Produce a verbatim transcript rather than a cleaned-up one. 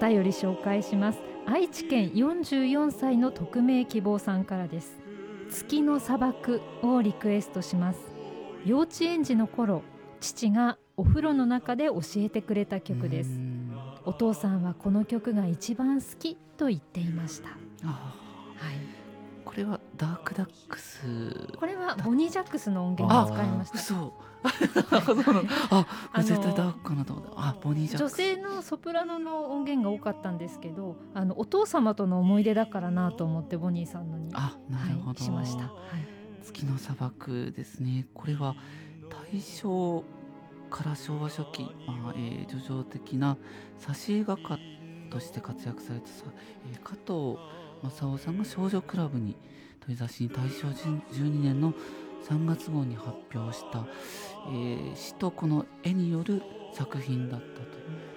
便り紹介します。愛知県よんじゅうよんさいの匿名希望さんからです。月の砂漠をリクエストします。幼稚園児の頃、父がお風呂の中で教えてくれた曲です。お父さんはこの曲が一番好きと言っていました。 あ、 はい、 これはダークダックス。 これはボニー・ジャックスの音源を使いました。 そうそうなの。あ、これ絶対ダークかなと思った。あ、ボニー・ジャッ女クス。 性のソプラノの音源が多かったんですけど、あのお父様との思い出だからなと思ってボニーさんのに、 あ、なるほど、 はい、しました。はい、 月の砂漠ですね。これは大正から昭和初期、まあえー、叙情的な挿絵画家として活躍されたさ、えー、加藤正夫さんが少女クラブにという雑誌に大正じゅうにねんのさんがつ号に発表した、えー、詩とこの絵による作品だったという